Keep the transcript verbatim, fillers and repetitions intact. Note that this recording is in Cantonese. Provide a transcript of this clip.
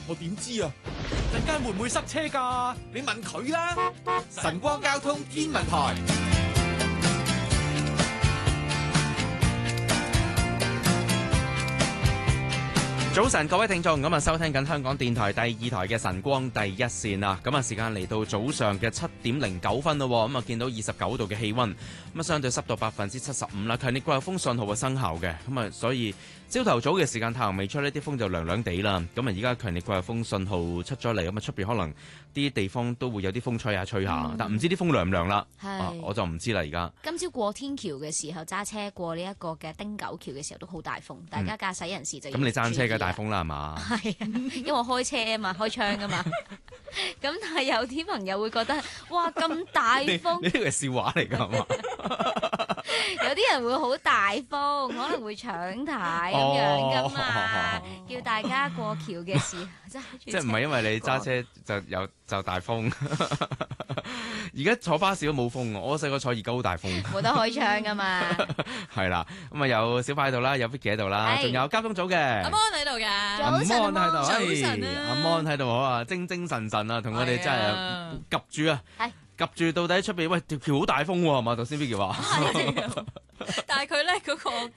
我點知啊？ 陣間會唔會塞車㗎？ 你問佢啦。晨光交通天文台。 早晨，各位聽眾，咁啊收聽緊香港電台第二台嘅晨光第一線啦。咁啊時間嚟到早上嘅七點零九分咯，咁啊見到二十九度嘅氣溫，咁啊相對濕度百分之七十五啦。強烈季候風信號嘅生效嘅，咁啊所以朝頭早嘅時間太陽未出呢啲風就涼涼地啦。咁啊而家強烈季候風信號出咗嚟，咁啊出邊可能啲地方都會有啲風吹下吹下，嗯、但唔知啲風涼唔涼啦。係、啊，我就唔知啦而家。 今朝過天橋嘅時候揸車過呢一個嘅汀九橋嘅時候都好大風，大家駕駛人士就要注意。 咁、嗯、你揸車嘅大風啦係嘛？ 係啊，因為我開車啊嘛，開窗噶嘛。咁但係有啲朋友會覺得，哇咁大風， 呢個係笑話嚟㗎係嘛？ 有啲人會好大風，可能會搶軚咁樣噶嘛，哦、叫大家過橋嘅時候揸住。 即係唔係因為你揸車就有就大風？而家坐巴士都冇風，我細個坐二九好大風， 冇得開窗噶嘛。 係啦，咁啊有小派喺度啦，有 Vicky 喺度啦，仲有交通組嘅阿 Mon 喺度㗎， 阿 Mon 喺度， 早晨啊， 阿 Mon 喺度好啊，精精神神啊，同我哋真係及住啊，及住到底出邊喂條橋好大風喎係嘛？頭先 Vicky 話， 但係佢咧嗰個